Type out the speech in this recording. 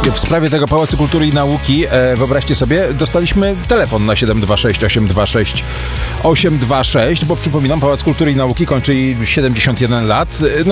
W sprawie tego Pałacu Kultury i Nauki, wyobraźcie sobie, dostaliśmy telefon na 726 826 826, bo przypominam, Pałac Kultury i Nauki kończy 71 lat.